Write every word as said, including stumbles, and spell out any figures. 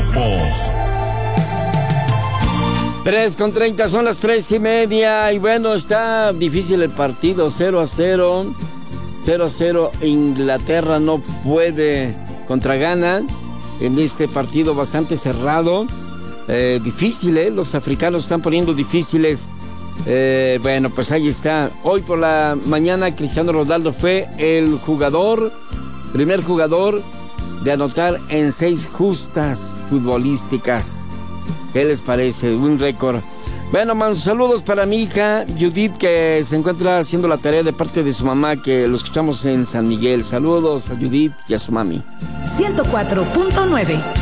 tiempos. Tres con treinta, son las tres y media. Y bueno, está difícil el partido. Cero a cero. Cero a cero. Inglaterra no puede contra Ghana en este partido bastante cerrado. Eh, difícil, ¿eh? Los africanos están poniendo difíciles. Eh, bueno, pues ahí está. Hoy por la mañana Cristiano Ronaldo fue el jugador, primer jugador de anotar en seis justas futbolísticas. ¿Qué les parece? Un récord. Bueno, man, saludos para mi hija Judith, que se encuentra haciendo la tarea de parte de su mamá, que lo escuchamos en San Miguel. Saludos a Judith y a su mami. ciento cuatro punto nueve